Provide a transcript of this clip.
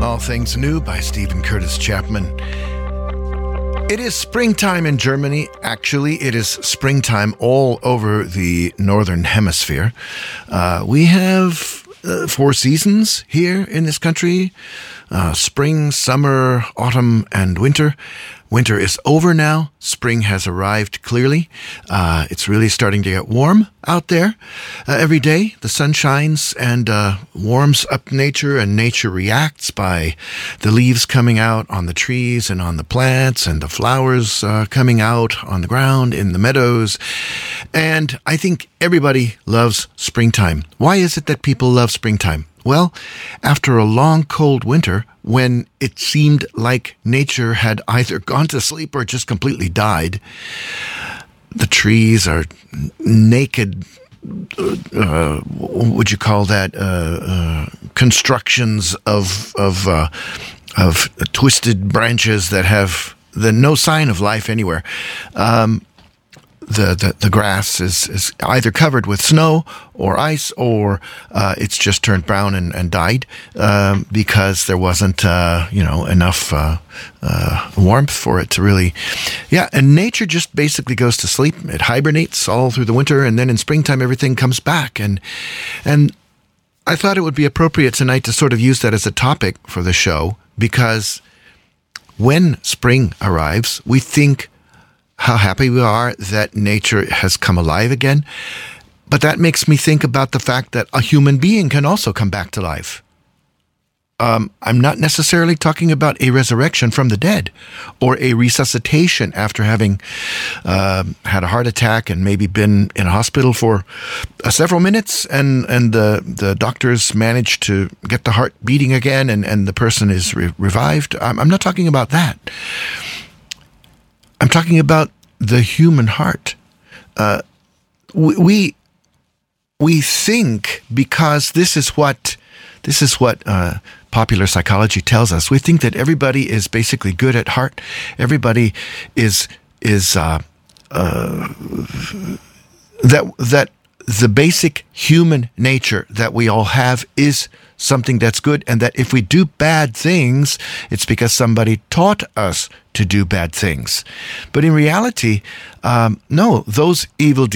All Things New by Stephen Curtis Chapman. It is springtime in Germany. Actually, it is springtime all over the Northern Hemisphere. We have 4 seasons here in this country. Spring, summer, autumn, and winter. Winter is over now. Spring has arrived clearly. It's really starting to get warm out there. Every day the sun shines and warms up nature, and nature reacts by the leaves coming out on the trees and on the plants, and the flowers coming out on the ground in the meadows. And I think everybody loves springtime. Why is it that people love springtime? Well, after a long, cold winter, when it seemed like nature had either gone to sleep or just completely died, the trees are naked, what would you call that, constructions of twisted branches that have no sign of life anywhere. The grass is either covered with snow or ice, or it's just turned brown and died because there wasn't enough warmth for it to really. Yeah, and nature just basically goes to sleep. It hibernates all through the winter, and then in springtime everything comes back. And I thought it would be appropriate tonight to sort of use that as a topic for the show, because when spring arrives, we think how happy we are that nature has come alive again. But that makes me think about the fact that a human being can also come back to life. I'm not necessarily talking about a resurrection from the dead or a resuscitation after having had a heart attack and maybe been in a hospital for several minutes, and the doctors managed to get the heart beating again and the person is revived. I'm not talking about that. I'm talking about the human heart. We think, because this is what popular psychology tells us. We think that everybody is basically good at heart. Everybody is that the basic human nature that we all have is something that's good, and that if we do bad things, it's because somebody taught us to do bad things. But in reality, no, those evil